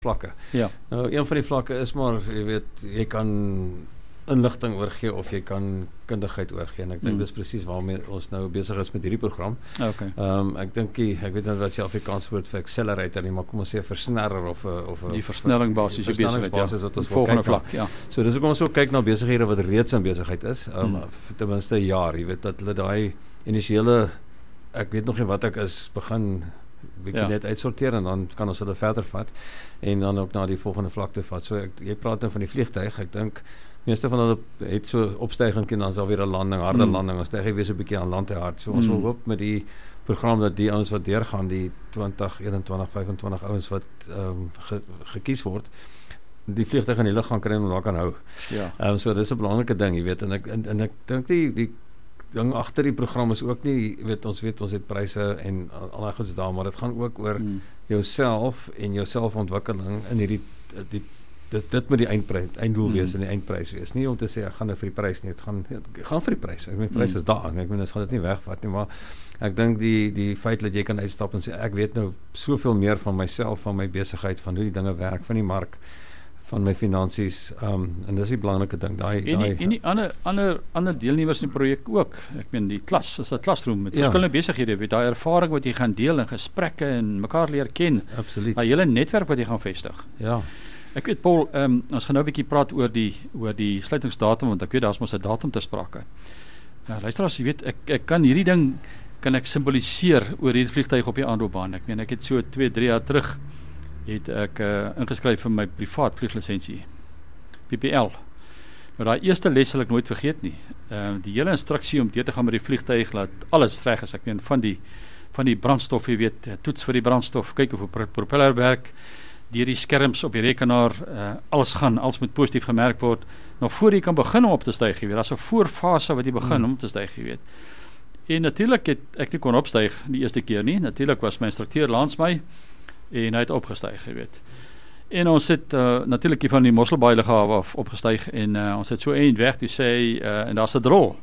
vlakke. Ja. Nou, een van die vlakke is maar, jy weet, jy kan inligting oorgee of jy kan kundigheid oorgee. En ek dink dis presies waarmee ons nou besig is met hierdie program. Okay. Ek dink ek weet nie wat die Afrikaans woord vir accelerator nie, maar kom ons sê 'n versnerrer of 'n die versnelling basis wat ons volgende vlak, ja. So dis ook ons ook kyk na besighede wat reeds in besigheid is, vir ten minste 'n jaar, jy weet dat hulle daai initiële, ek weet nog nie wat ek is, begin bietjie net uitsorteer en dan kan ons hulle verder vat en dan ook na die volgende vlak toe vat. So jy praat nou van die vliegtuig, ek dink meeste van hulle het so opstyging en dan is daar weer 'n landing, harde landing, dan styg jy weer so 'n bietjie aan land te hard. So ons wil hoop met die program dat die ouens wat deurgaan, die 20, 21, 25 ouens wat gekies word, die vliegtuig in die lug gaan kry en daar kan hou. Ja. So dis 'n belangrike ding, jy weet, en ek dink die ding agter die program is ook nie, jy weet, ons het pryse en al daai goeds daar, maar dit gaan ook oor jouself en jou selfontwikkeling in hierdie dit moet die einddoel wees en die eindprys wees. Nie om te sê ek gaan nou vir die prys nie, dit gaan vir die prys. Ek meen prys is daar. Ek meen ons gaan dit nie wegvat nie, maar ek dink die feit dat jy kan uitstap en sê ek weet nou soveel meer van myself, van my besigheid, van hoe die dinge werk, van die mark, van my finansies, en dis die belangrike ding. En die ander deelnemers in die projek ook. Ek meen die klas, is 'n klasroom met verskillende besighede, weet daai ervaring wat jy gaan deel en gesprekke en mekaar leer ken. Absoluut. Daai hele netwerk wat jy gaan vestig. Ja. Ek weet Paul, ons gaan nou 'n bietjie praat oor die sluitingsdatum, want ek weet daar's mos 'n datum te sprake. Luisteraars, jy weet ek kan hierdie ding kan ek simboliseer oor hierdie vliegtuig op die aanloopbaan. Ek meen ek het so 2-3 jaar terug het ek ingeskryf vir my privaat vlieglisensie, PPL. Nou daai eerste les sal ek nooit vergeet nie. Die hele instruksie om deur te gaan met die vliegtuig, laat alles reg is. Ek meen van die brandstof, jy weet, toets vir die brandstof, kyk of die propeller werk, deur die skerms op die rekenaar, alles moet positief gemerk word, nog voor jy kan begin om op te styg, jy weet, daar's 'n voorfase wat jy begin om te styg, jy weet. En natuurlik het ek nie kon opstyg die eerste keer nie, natuurlik was my instrukteur langs my, en hy het opgestyg, jy weet. En ons het natuurlik van die Mosselbaai lughawe af opgestyg, en ons het so eind weg, toe sê en daar's 'n drol.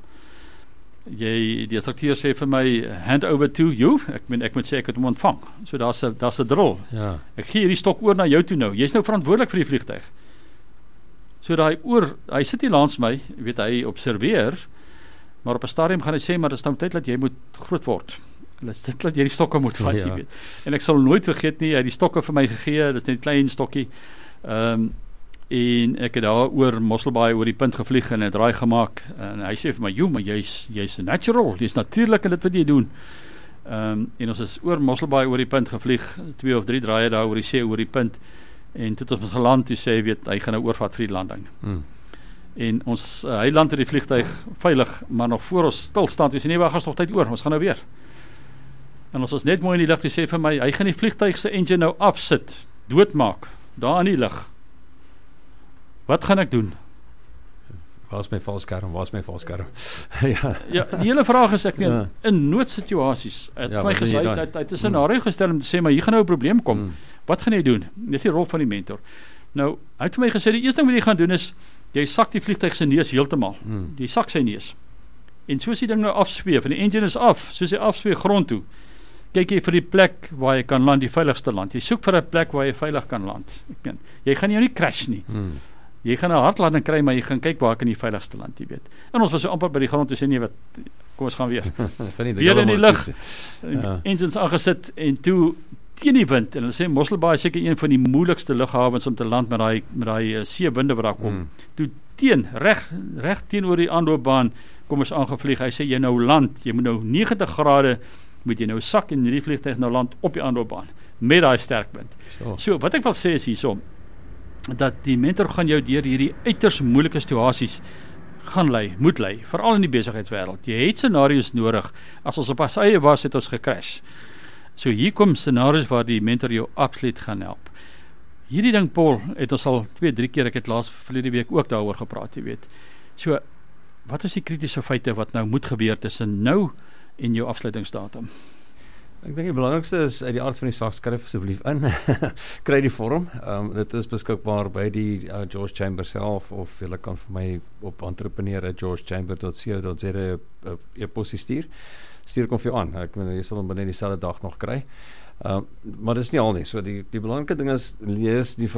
Die instrukteur sê vir my, hand over to you, ek moet sê ek het hom ontvang, so daar's 'n drol. Ja. Ek gee hierdie stok oor na jou toe nou, jy's nou verantwoordelik vir die vliegtuig. So hy sit hier langs my, weet hy observeer, maar op 'n stadium gaan hy sê, maar dis nou tyd dat jy moet groot word. Dit dat jy die stokke moet vat, jy weet. En ek sal nooit vergeet nie, hy het die stokke vir my gegee, dis net 'n klein stokkie. En ek het daar oor Mosselbaai oor die punt gevlieg en 'n draai gemaak, en hy sê vir my, "Jo, maar jy's natural, jy's natuurlik in dit wat jy doen." En ons is oor Mosselbaai oor die punt gevlieg, 2 of 3 draaie daar oor die see oor die punt, en toe het ons geland, toe sê hy, weet, hy gaan nou oorvat vir die landing. En hy land in die vliegtuig veilig, maar nog voor ons stil staan, toe sê nee, wag, ons nog tyd oor, ons gaan nou weer. En ons is net mooi in die lug, toe sê vir my, hy gaan die vliegtuig se engine nou afsit, doodmaak, daar in die lug. Wat gaan ek doen? Waar is my valskerm? Ja, die hele vraag is, ek meen, in noodsituasies, het my gesê, hy het 'n scenario gestel om te sê, maar hier gaan nou 'n probleem kom. Wat gaan jy doen? Dis die rol van die mentor. Nou, hy het vir my gesê, die eerste ding wat jy gaan doen is, jy sak die vliegtuig se neus heeltemal. Jy sak sy neus. En soos die ding nou afsweef, en die engine is af, soos hy afsweef grond toe, kyk jy vir die plek waar jy kan land, die veiligste land. Jy soek vir 'n plek waar jy veilig kan land. Ek meen, jy gaan jou nie crash nie. Jy gaan 'n hardlanding kry, maar jy gaan kyk waar kan die veiligste land, jy weet. En ons was so amper by die grond, toe sê nee, wat, kom ons gaan weer. Weer in die lug, engines aangesit, en toe teen die wind, en hulle sê Mosselbaai is seker een van die moeilikste lughawens om te land met daai seewinde wat daar kom. Toe reg teenoor die aanloopbaan, kom ons aangevlieg, hy sê jy nou land, jy moet nou 90 grade, moet jy nou sak en hierdie vliegtuig nou land op die aanloopbaan, met daai sterkwind. So, wat ek wil sê is hierso, dat die mentor gaan jou deur hierdie uiters moeilike situasies moet lei, veral in die besigheidswêreld. Jy het scenario's nodig. As ons op ons eie was, het ons gecrash. So hier kom scenario's waar die mentor jou absoluut gaan help. Hierdie ding, Paul, het ons al 2-3 keer, ek het verlede week ook daaroor gepraat, jy weet. So, wat is die kritiese feite wat nou moet gebeur tussen nou en jou afsluitingsdatum? Ek dink die belangrikste is uit die aard van die saak, skryf asseblief in, kry die vorm, dit is beskikbaar by die George Chamber self, of julle kan vir my op entrepreneur@georgechamber.co.za e-possie stuur kom vir jou aan, ek meen, jy sal hom binne dieselfde dag nog kry. Maar dis nie al nie. So die belangrike ding is lees die